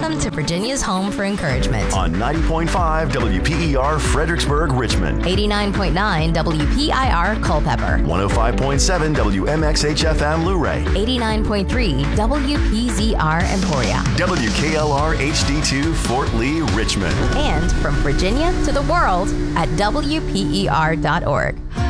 Welcome to Virginia's home for encouragement. On 90.5 WPER Fredericksburg, Richmond. 89.9 WPIR Culpeper. 105.7 WMXHFM Luray. 89.3 WPZR Emporia. WKLR HD2 Fort Lee, Richmond. And from Virginia to the world at WPER.org.